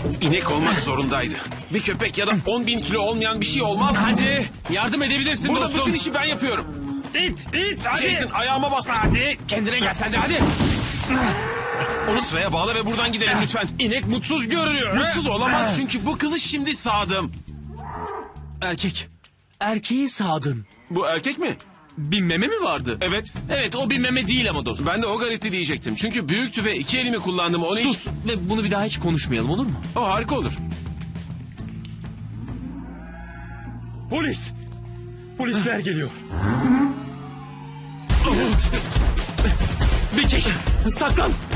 İnek olmak zorundaydı. Bir köpek ya da 10.000 kilo olmayan bir şey olmaz mı? Hadi yardım edebilirsin Burada dostum. bütün işi ben yapıyorum. İt hadi. Jason ayağıma bastı. Hadi kendine gel sen de hadi. Onu sıraya bağla ve buradan gidelim lütfen. İnek mutsuz görünüyor. Mutsuz olamaz çünkü bu kızı şimdi sağdım. Erkek. Erkeği sağdın. Bu erkek mi? Bir meme mi vardı? Evet. Evet o bir meme değil ama dostum. Ben de o garipti diyecektim. Çünkü büyüktü ve 2 elimi kullandım. Onu Sus ve bunu bir daha hiç konuşmayalım olur mu? O harika olur. Polis! Polisler geliyor. Bir çek. Saklan.